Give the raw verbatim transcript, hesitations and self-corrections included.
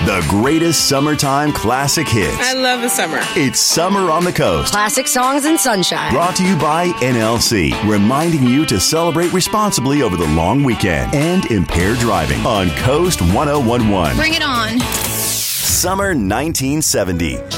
The greatest summertime classic hits. I love the summer. It's Summer on the Coast. Classic songs and sunshine. Brought to you by N L C, reminding you to celebrate responsibly over the long weekend and impaired driving on Coast one oh one one. Bring it on. Summer nineteen seventy.